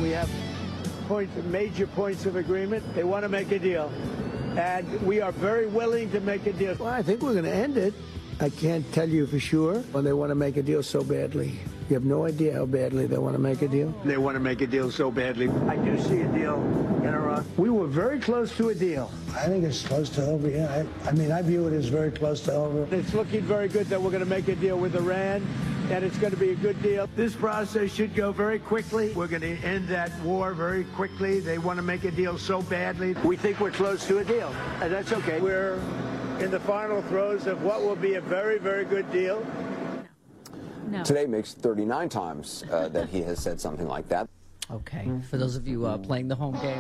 We have major points of agreement. They want to make a deal. And we are very willing to make a deal. Well, I think we're going to end it. I can't tell you for sure when they want to make a deal so badly. You have no idea how badly they want to make a deal. They want to make a deal so badly. I do see a deal in Iran. We were very close to a deal. I think it's close to over, yeah. I mean, I view it as very close to over. It's looking very good that we're going to make a deal with Iran, and it's going to be a good deal. This process should go very quickly. We're going to end that war very quickly. They want to make a deal so badly. We think we're close to a deal, and that's okay. We're in the final throes of what will be a very, very good deal. No. Today makes 39 times that he has said something like that. Okay, for those of you playing the home game.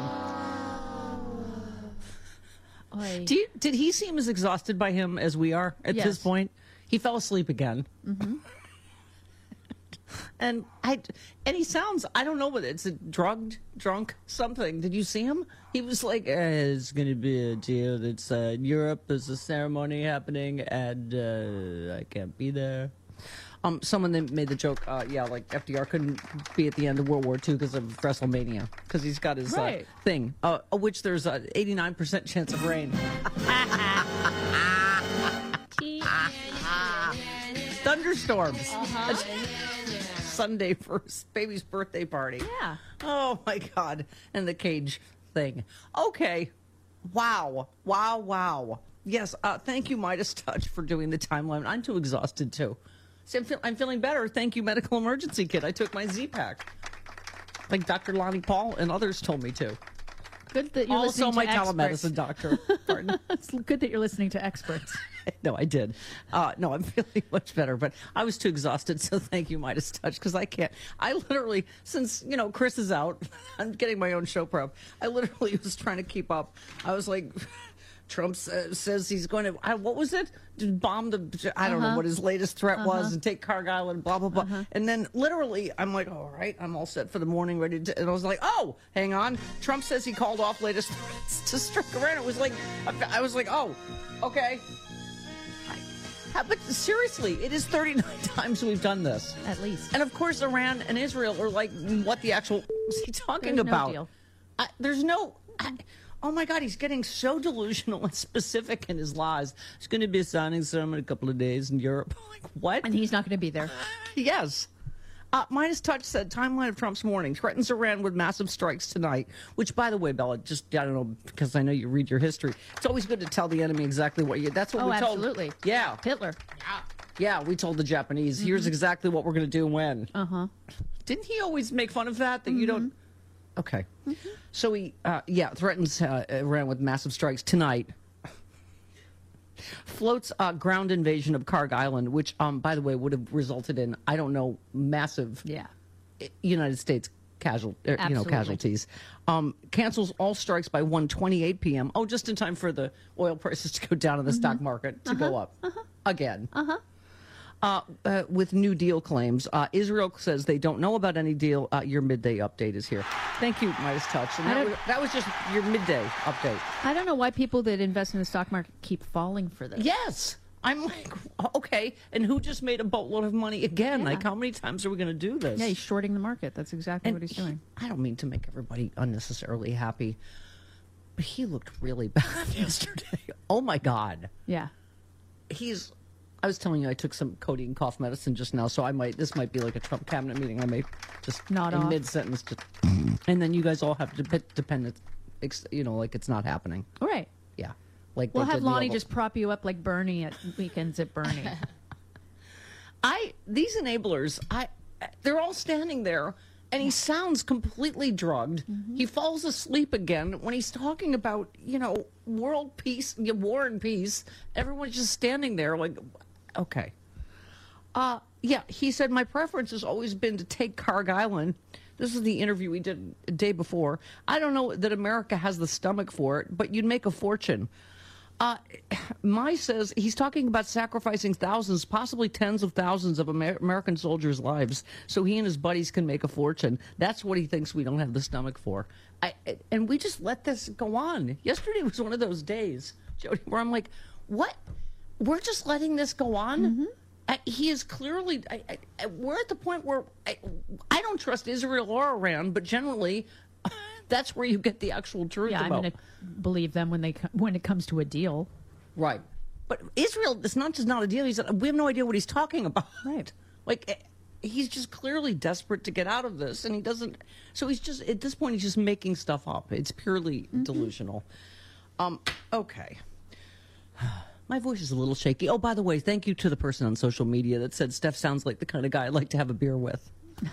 Did he seem as exhausted by him as we are at this point? He fell asleep again. Mm-hmm. And he sounds, I don't know what it's a drunk, something. Did you see him? He was like, it's going to be a deal. It's in Europe. There's a ceremony happening, and I can't be there. Someone then made the joke, like FDR couldn't be at the end of World War II because of WrestleMania, because he's got his thing, which there's an 89% chance of rain. Thunderstorms. Sunday for baby's birthday party. Yeah. Oh my God. And the cage thing. Okay. Wow. Yes. Thank you, Midas Touch, for doing the timeline. I'm too exhausted too. See, I'm feeling better. Thank you, Medical Emergency Kit. I took my Z-Pack, like Dr. Lonnie Paul and others told me to. Good that you're listening to experts. Also, my telemedicine doctor. Pardon. It's good that you're listening to experts. No, I did. No, I'm feeling much better, but I was too exhausted, so thank you, Midas Touch, because I can't. I literally, since, Chris is out, I'm getting my own show prep. I literally was trying to keep up. I was like, Trump says he's going to, what was it? Bomb the, I don't know what his latest threat was, and take Cargill and blah, blah, blah. And then literally, I'm like, all right, I'm all set for the morning, ready to, and I was like, oh, hang on. Trump says he called off latest threats to strike Iran. It was like, I was like, oh, okay. But seriously, it is 39 times we've done this. At least. And of course, Iran and Israel are like, what the actual is he talking about? No deal. There's no... oh my God, he's getting so delusional and specific in his lies. It's going to be a signing ceremony in a couple of days in Europe. Like, what? And he's not going to be there. Yes. Midas Touch said, timeline of Trump's morning threatens Iran with massive strikes tonight, which, by the way, Bella, just, I don't know, because I know you read your history. It's always good to tell the enemy exactly what you, that's what we told. Absolutely. Yeah. Hitler. Yeah, we told the Japanese, here's exactly what we're going to do when. Didn't he always make fun of that you don't? Okay. So he, threatens Iran with massive strikes tonight. Floats ground invasion of Karg Island, which, by the way, would have resulted in, I don't know, massive United States casualties. Cancels all strikes by 1:28 p.m. Oh, just in time for the oil prices to go down in the stock market to go up again. With New Deal claims. Israel says they don't know about any deal. Your midday update is here. Thank you, Midas Touch. And that was just your midday update. I don't know why people that invest in the stock market keep falling for this. Yes. I'm like, okay, and who just made a boatload of money again? Like, how many times are we going to do this? Yeah, he's shorting the market. That's exactly what he's doing. I don't mean to make everybody unnecessarily happy, but he looked really bad yesterday. Oh, my God. Yeah. I was telling you I took some codeine cough medicine just now, so this might be like a Trump cabinet meeting. I may just nod off mid-sentence, and then you guys all have dependent, like it's not happening. All right. Yeah. Like we'll have Lonnie just prop you up like Bernie at weekends at Bernie. These enablers, they're all standing there, and he sounds completely drugged. He falls asleep again when he's talking about, world peace, war and peace. Everyone's just standing there like, okay. He said, my preference has always been to take Karg Island. This is the interview we did a day before. I don't know that America has the stomach for it, but you'd make a fortune. Mai says he's talking about sacrificing thousands, possibly tens of thousands of American soldiers' lives so he and his buddies can make a fortune. That's what he thinks we don't have the stomach for. And we just let this go on. Yesterday was one of those days, Jody, where I'm like, what? We're just letting this go on? He is clearly. We're at the point where I don't trust Israel or Iran, but generally, that's where you get the actual truth. Yeah, I'm about. going to believe them when it comes to a deal. Right. But Israel is not just not a deal. We have no idea what he's talking about. Right. Like, he's just clearly desperate to get out of this, and he doesn't. So he's just, at this point, he's just making stuff up. It's purely delusional. Okay. My voice is a little shaky. Oh, by the way, thank you to the person on social media that said Steph sounds like the kind of guy I'd like to have a beer with.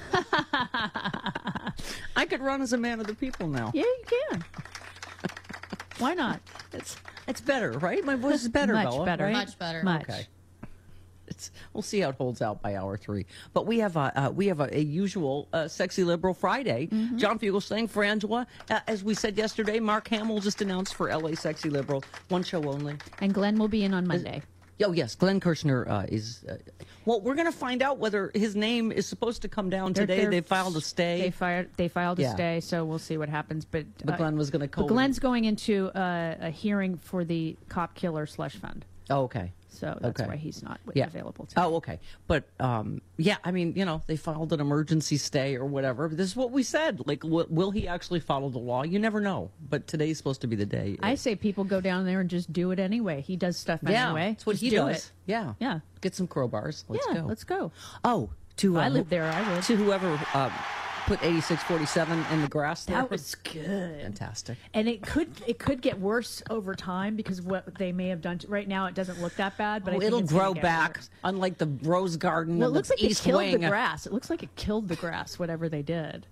I could run as a man of the people now. Yeah, you can. Why not? It's better, right? My voice is better, Much Bella, better. right? Much better. Much. Okay. We'll see how it holds out by hour 3. But we have a usual Sexy Liberal Friday. John Fugelsang, Frangela. As we said yesterday, Mark Hamill just announced for LA Sexy Liberal. One show only. And Glenn will be in on Monday. Oh, yes. Glenn Kirshner is... well, we're going to find out whether his name is supposed to come down today. They filed a stay. They filed a Yeah. stay, so we'll see what happens. But Glenn was going to But Glenn's going into a hearing for the cop killer slush fund. Oh, okay. So that's Okay. why he's not Yeah. available today. Oh, okay. But, yeah, I mean, they filed an emergency stay or whatever. This is what we said. Like, will he actually follow the law? You never know. But today's supposed to be the day. I say people go down there and just do it anyway. He does stuff Yeah, anyway. that's what Just he do does. it. Yeah. Yeah. Get some crowbars. Let's Yeah, go. let's go. Oh, If I lived there, I would. To whoever put 8647 in the grass there. That was good. Fantastic. And it could get worse over time because what they may have done right now it doesn't look that bad, but I think It'll it's gonna grow get back, worse. unlike the rose garden. Well, it and looks the like it East killed Wing. the grass. It looks like it killed the grass, whatever they did.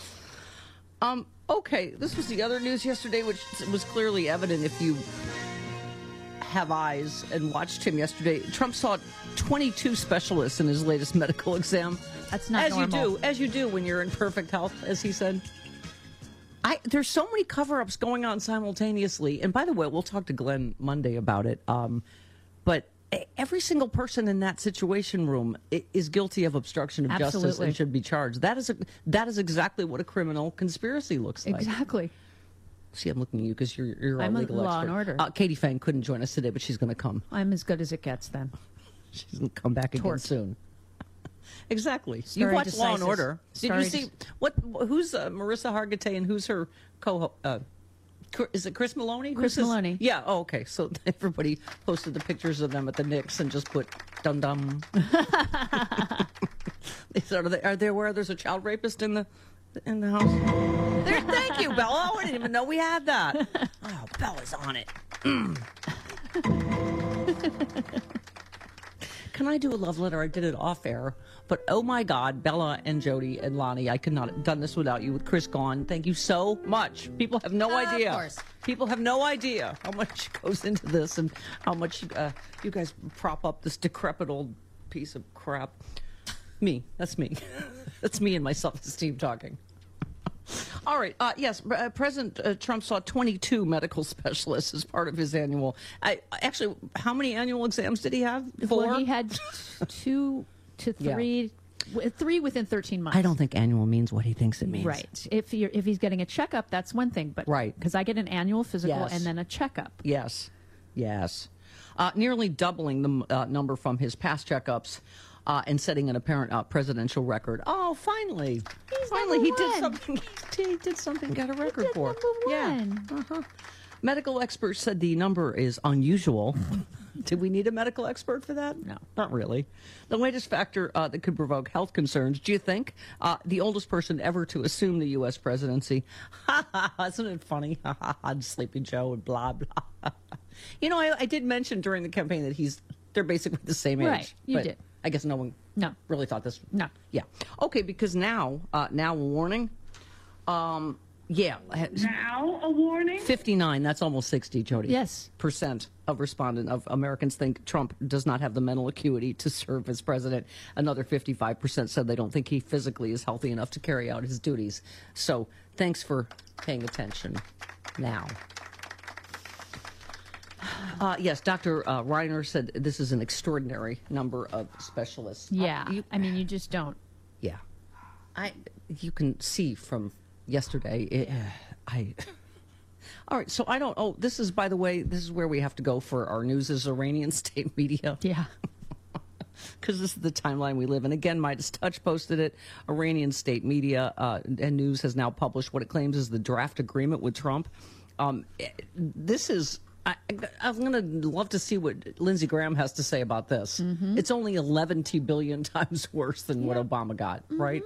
Okay, this was the other news yesterday, which was clearly evident if you have eyes and watched him yesterday. Trump saw 22 specialists in his latest medical exam. That's not normal. As you do when you're in perfect health, as he said. There's so many cover-ups going on simultaneously. And by the way, we'll talk to Glenn Monday about it. But every single person in that situation room is guilty of obstruction of justice Absolutely. and should be charged. That is exactly what a criminal conspiracy looks like. Exactly. See, I'm looking at you because you're I'm a a legal law expert. and order. Katie Fang couldn't join us today, but she's going to come. I'm as good as it gets then. She's going to come back again Torque. soon. Exactly. Stare You watched Law and decisis. Order. Did Stare you see who's Marissa Hargitay and who's her is it Chris Maloney? Chris Maloney. Yeah. Oh, okay. So everybody posted the pictures of them at the Knicks and just put dum dum. Are there where there's a child rapist in the house? There. Thank you, Bella. I didn't even know we had that. Oh, Bella's on it. Can I do a love letter? I did it off air. But oh my God, Bella and Jody and Lonnie, I could not have done this without you with Chris gone. Thank you so much. People have no idea. Of course. People have no idea how much goes into this and how much you guys prop up this decrepit old piece of crap. Me. That's me. That's me and my self-esteem talking. All right. Yes, President Trump saw 22 medical specialists as part of his annual. Actually, how many annual exams did he have? 4? Well, he had 2 to 3, 3 within 13 months. I don't think annual means what he thinks it means. Right. If he's getting a checkup, that's one thing. But Right. because I get an annual physical Yes. and then a checkup. Yes. Yes. Nearly doubling the number from his past checkups. And setting an apparent presidential record. Oh, finally! Finally, he number did one. something. He did something. Got a record did for. number one. Yeah. Medical experts said the number is unusual. Did we need a medical expert for that? No. Not really. The latest factor that could provoke health concerns, do you think? The oldest person ever to assume the U.S. presidency. Isn't it funny? Sleepy Joe and blah, blah. I did mention during the campaign that they're basically the same age. Right, you but did. I guess no one No. really thought this. No. Yeah. Okay, because now a warning. Yeah. Now a warning? 59, that's almost 60, Jody. Yes. Percent of Americans think Trump does not have the mental acuity to serve as president. Another 55% said they don't think he physically is healthy enough to carry out his duties. So thanks for paying attention now. Yes, Dr. Reiner said this is an extraordinary number of specialists. Yeah. You just don't. Yeah. You can see from yesterday, all right, so I don't, this is, by the way, this is where we have to go for our news is Iranian state media. Yeah. because this is the timeline we live in. Again, Midas Touch posted it. Iranian state media and news has now published what it claims is the draft agreement with Trump. This is... I'm going to love to see what Lindsey Graham has to say about this. It's only 11 billion times worse than what Obama got, right?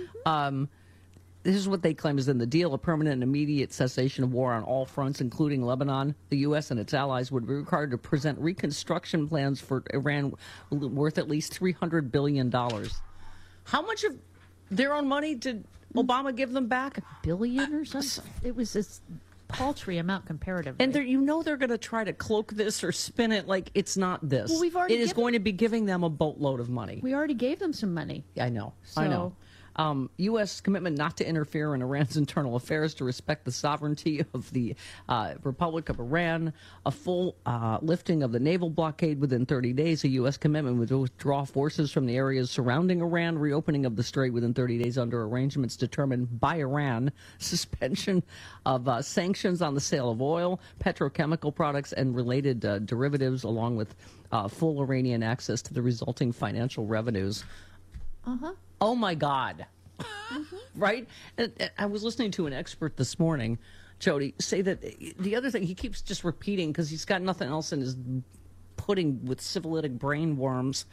This is what they claim is in the deal: a permanent and immediate cessation of war on all fronts, including Lebanon. The U.S. and its allies would be required to present reconstruction plans for Iran worth at least $300 billion. How much of their own money did Obama give them back? $1 billion or something. It was this paltry amount comparatively. And they're going to try to cloak this or spin it like it's not this. Well, we've already it is going to be giving them a boatload of money. We already gave them some money. I know. I know. U.S. commitment not to interfere in Iran's internal affairs, to respect the sovereignty of the Republic of Iran, a full lifting of the naval blockade within 30 days, a U.S. commitment to withdraw forces from the areas surrounding Iran, reopening of the strait within 30 days under arrangements determined by Iran, suspension of sanctions on the sale of oil, petrochemical products, and related derivatives, along with full Iranian access to the resulting financial revenues. Oh, my God. Right? And I was listening to an expert this morning, Jody, say that the other thing he keeps just repeating, because he's got nothing else in his pudding with syphilitic brain worms,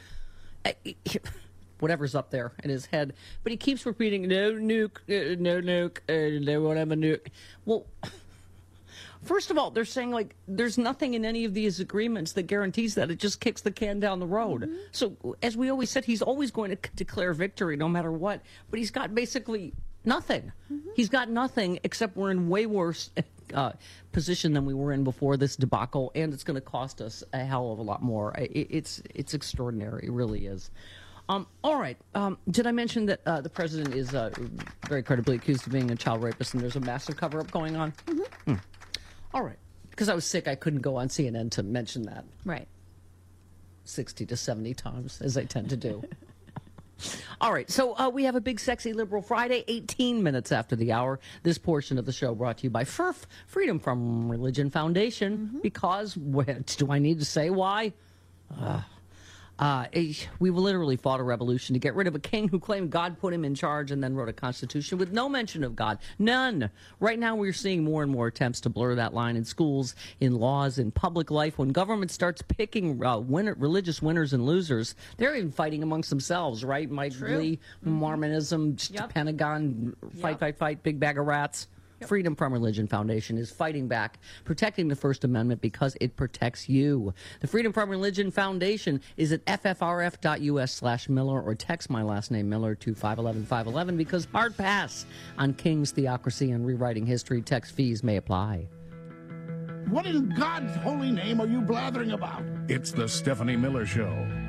whatever's up there in his head, but he keeps repeating, no nuke, no nuke, they won't have a nuke. Well, first of all, they're saying, like, there's nothing in any of these agreements that guarantees that. It just kicks the can down the road. So, as we always said, he's always going to declare victory no matter what. But he's got basically nothing. He's got nothing, except we're in way worse position than we were in before this debacle, and it's going to cost us a hell of a lot more. It's extraordinary. It really is. All right. Did I mention that the president is very credibly accused of being a child rapist, and there's a massive cover-up going on? All right. Because I was sick, I couldn't go on CNN to mention that. Right. 60 to 70 times, as I tend to do. All right. So we have a big, sexy Liberal Friday, 18 minutes after the hour. This portion of the show brought to you by FRF, Freedom from Religion Foundation. Because, do I need to say why? We literally fought a revolution to get rid of a king who claimed God put him in charge and then wrote a constitution with no mention of God. None. Right now we're seeing more and more attempts to blur that line in schools, in laws, in public life. When government starts picking religious winners and losers, they're even fighting amongst themselves, right? Mike Lee, Mormonism, Pentagon, fight, big bag of rats. Freedom from Religion Foundation is fighting back, protecting the First Amendment because it protects you. The Freedom from Religion Foundation is at ffrf.us/Miller, or text my last name Miller to 511-511, because hard pass on King's theocracy and rewriting history. Text fees may apply. What in God's holy name are you blathering about? It's the Stephanie Miller Show.